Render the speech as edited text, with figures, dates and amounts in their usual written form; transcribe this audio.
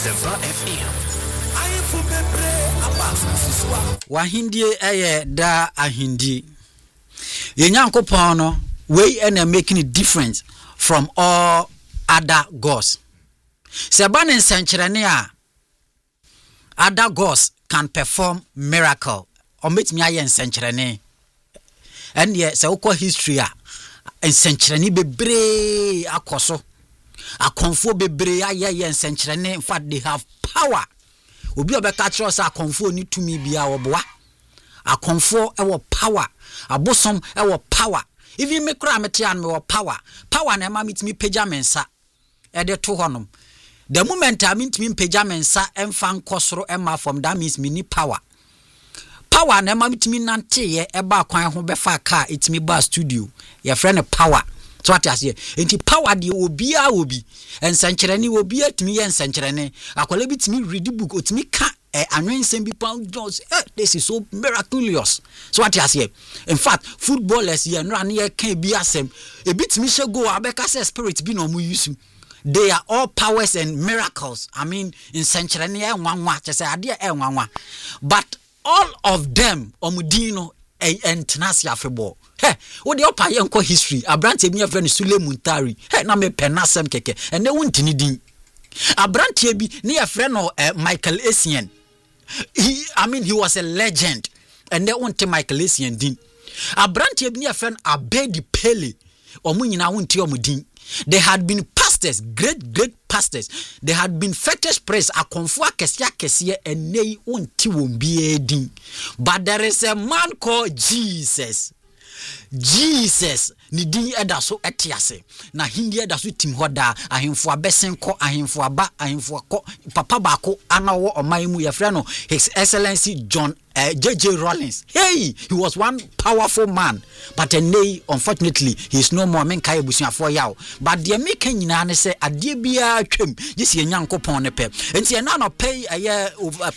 Wahindie eye da ahindi. Yenyankopon no we and making it different from all other gods. Sebane nsenkyerene a other gods can perform miracle. Or meet me aye nsenkyerene. And ye se ukọ history a nsenkyerene bebre akoso. Akonfo bebre aye nsenkyerene. In fact, they have power. Obi obeka kire say akonfo ni tumi bia oboa. Akonfo ewo power. Abosom ewo power. Even me kra mete an me wo power. Power na ma mitimi pagya mensa. E de to honom. The moment I mean to me pagya mensa emfa nkosoro ema from that means me ni power. Power na ma mitimi nante ye eba kwan ho befa car itimi ba studio. Your friend power. So what I say, enti power di obia obi ensankyerene obi atimi ye ensankyerene akwala bitimi read book otimi ka anwensem bi pound Jones. This is so miraculous. So what I say, in fact footballers here no an ye kan bi asem e bitimi she go abeka say spirit bi no mu use. They are all powers and miracles. I mean ensankyerene e nwanwa che say ade e nwanwa, but all of them omudino entenasia football. Hey, what the upper young history? Abrante be a friend Sule Muntari. Hey, na me penasem keke. And they won't need it. Abrante be near friend of Michael Essien. He was a legend. And they won't Michael Essien din. Abrante be near friend Abedi Pele. Or Munina won't tell Mudin. They had been pastors, great pastors. They had been fetish priests. A confua kesia and they won't be a din. But there is a man called Jesus. Jesus ni din eda so etiase na hindi eda so tim hoda ahemfo abesen ko ahemfo aba ahemfo ko papa bako anawo oman mu ye frɛ no His Excellency John J.J. Rawlings. Hey, he was one powerful man, but unfortunately he is no more. Men kai busuafo yaw, but the make nyina ne say ade bia twam yesi Nyankopon ne pe enti na no pay